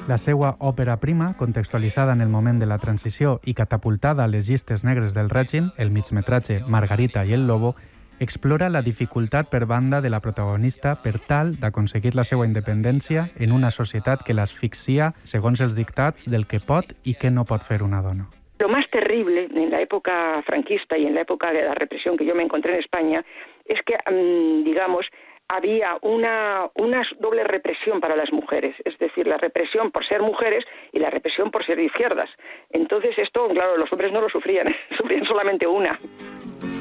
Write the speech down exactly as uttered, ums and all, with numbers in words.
La seua òpera prima, contextualitzada en el moment de la transició i catapultada a les llistes negres del règim, el migmetratge Margarita i el Lobo, explora la dificultat per banda de la protagonista per tal d'aconseguir la seva independència en una societat que l'asfixia segons els dictats del que pot i què no pot fer una dona. Lo más terrible en la época franquista y en la época de la represión que yo me encontré en España es que, digamos, había una, una doble represión para las mujeres, es decir, la represión por ser mujeres y la represión por ser de izquierdas. Entonces esto, claro, los hombres no lo sufrían, sufrían solamente una.